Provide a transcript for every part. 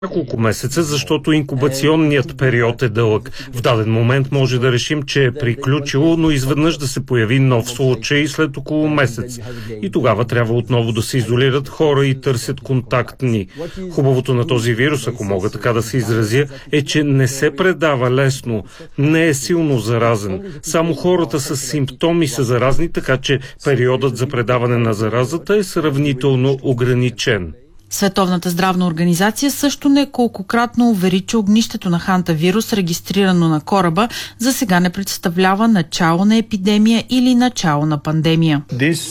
няколко месеца, защото инкубационният период е дълъг. В даден момент може да решим, че е приключило, но изведнъж да се появи нов случай след около месец. И тогава трябва отново да се изолират хора и търсят контактни. Хубавото на този вирус, ако мога така да се изразя, е, че не се предава лесно, не е силно заразен. Само хората с симптоми са заразни, така че периодът за предаване на заразата е сравнително ограничен. Световната здравна организация също неколкократно увери, че огнището на хантавирус, регистрирано на кораба, за сега не представлява начало на епидемия или начало на пандемия.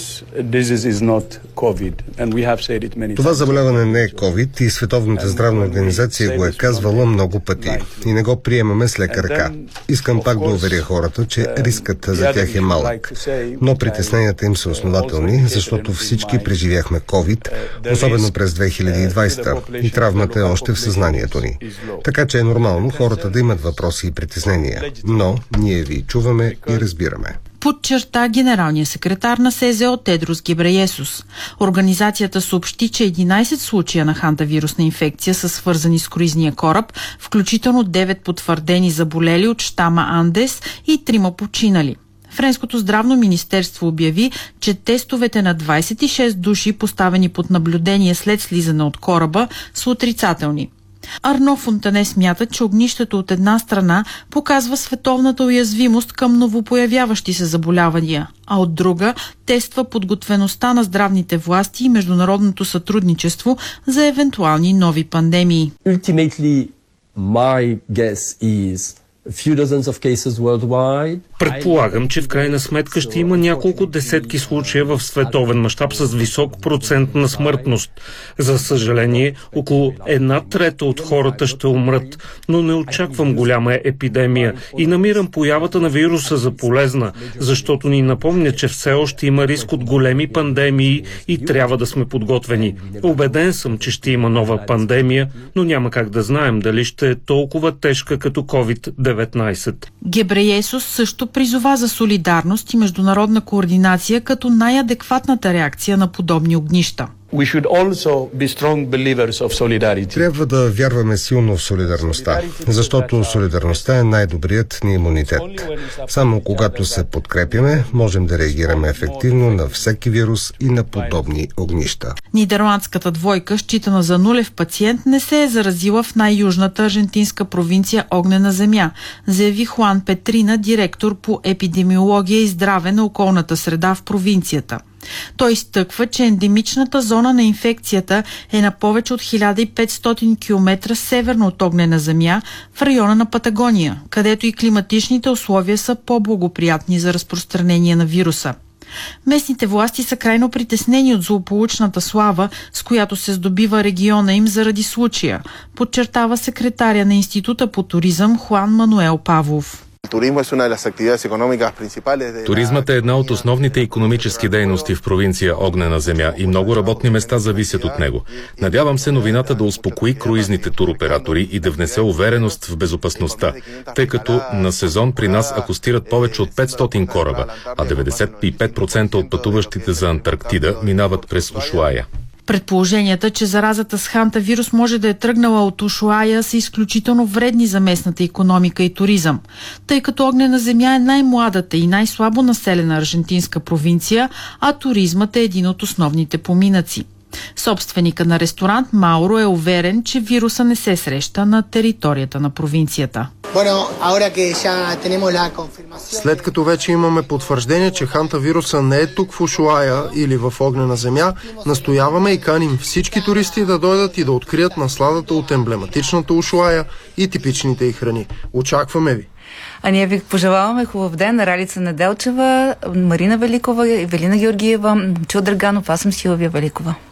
Това заболяване не е COVID и Световната здравна организация го е казвала много пъти. И не го приемаме с лека ръка. Искам пак да уверя хората, че рискът за тях е малък. Но притесненията им са основателни, защото всички преживяхме COVID, особено през 2020 и травмата е още в съзнанието ни. Така че е нормално хората да имат въпроси и притеснения. Но ние ви чуваме и разбираме. Подчерта генералния секретар на СЗО Тедрос Гебрейесус. Организацията съобщи, че 11 случая на хантавирусна инфекция са свързани с круизния кораб, включително 9 потвърдени заболели от щама Андес и 3 починали. Френското здравно министерство обяви, че тестовете на 26 души, поставени под наблюдение след слизане от кораба, са отрицателни. Арно Фонтане смята, че огнището от една страна показва световната уязвимост към новопоявяващи се заболявания, а от друга тества подготвеността на здравните власти и международното сътрудничество за евентуални нови пандемии. Предполагам, че в крайна сметка ще има няколко десетки случая в световен мащаб с висок процент на смъртност. За съжаление, около 1/3 от хората ще умрат, но не очаквам голяма епидемия и намирам появата на вируса за полезна, защото ни напомня, че все още има риск от големи пандемии и трябва да сме подготвени. Убеден съм, че ще има нова пандемия, но няма как да знаем дали ще е толкова тежка като COVID-19. Гебрейесус също призова за солидарност и международна координация като най-адекватната реакция на подобни огнища. Трябва да вярваме силно в солидарността, защото солидарността е най-добрият ни имунитет. Само когато се подкрепяме, можем да реагираме ефективно на всеки вирус и на подобни огнища. Нидерландската двойка, считана за нулев пациент, не се е заразила в най-южната аржентинска провинция Огнена земя, заяви Хуан Петрина, директор по епидемиология и здраве на околната среда в провинцията. Той изтъква, че ендемичната зона на инфекцията е на повече от 1500 км северно от Огнена земя в района на Патагония, където и климатичните условия са по-благоприятни за разпространение на вируса. Местните власти са крайно притеснени от злополучната слава, с която се здобива региона им заради случая, подчертава секретаря на Института по туризъм Хуан Мануел Павлов. Туризмът е една от основните икономически дейности в провинция Огнена земя и много работни места зависят от него. Надявам се новината да успокои круизните туроператори и да внесе увереност в безопасността, тъй като на сезон при нас акостират повече от 500 кораба, а 95% от пътуващите за Антарктида минават през Ушуая. Предположенията, че заразата с хантавирус може да е тръгнала от Ушуая, са изключително вредни за местната икономика и туризъм, тъй като Огнена земя е най-младата и най-слабо населена аржентинска провинция, а туризмът е един от основните поминъци. Собственика на ресторант Мауро е уверен, че вируса не се среща на територията на провинцията. След като вече имаме потвърждение, че хантавируса не е тук в Ушуая или в Огнена земя, настояваме и каним всички туристи да дойдат и да открият насладата от емблематичната Ушуая и типичните й храни. Очакваме ви! А ние ви пожелаваме хубав ден. Ралица Неделчева, Марина Великова, Евелина Георгиева, Чил Драганов, аз съм Силвия Великова.